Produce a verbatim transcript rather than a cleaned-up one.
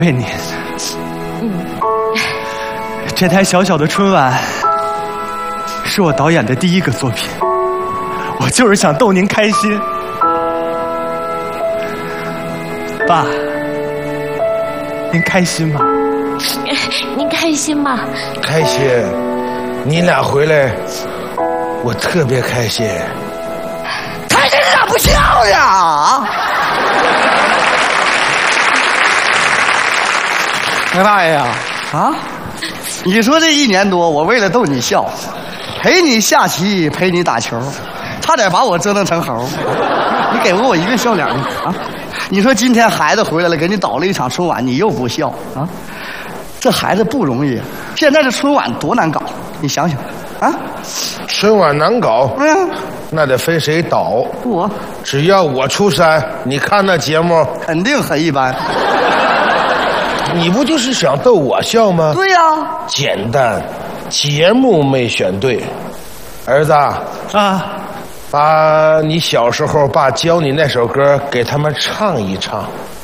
为你，嗯，这台小小的春晚是我导演的第一个作品，我就是想逗您开心。爸，您开心吗？ 您开心吗？ 开心，你俩回来，我特别开心。 开心你咋不笑呢？ 那大爷呀，啊，你说这一年多，我为了逗你笑，陪你下棋，陪你打球，差点把我折腾成猴。你给过我一个笑脸吗？啊，你说今天孩子回来了，给你导了一场春晚，你又不笑啊？这孩子不容易，现在这春晚多难搞，你想想，啊？ 春晚难搞， 嗯， 那得分谁导。 我只要我出山，你看那节目肯定很一般。 你不就是想逗我笑吗？ 对呀、啊， 简单，节目没选对。儿子啊， 把你小时候爸教你那首歌给他们唱一唱。